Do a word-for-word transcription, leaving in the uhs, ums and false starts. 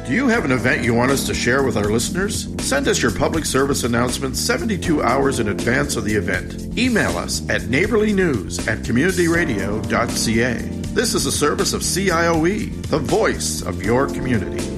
Do you have an event you want us to share with our listeners? Send us your public service announcement seventy-two hours in advance of the event. Email us at neighborlynews at communityradio.ca. This is a service of C I O E, the voice of your community.